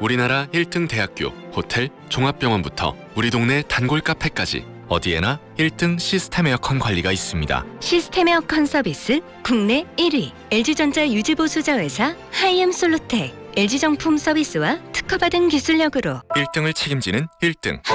우리나라 1등 대학교, 호텔, 종합병원부터 우리 동네 단골 카페까지 어디에나 1등 시스템 에어컨 관리가 있습니다. 시스템 에어컨 서비스 국내 1위 LG전자 유지보수자회사 하이엠솔루텍 LG정품 서비스와 특허받은 기술력으로 1등을 책임지는 1등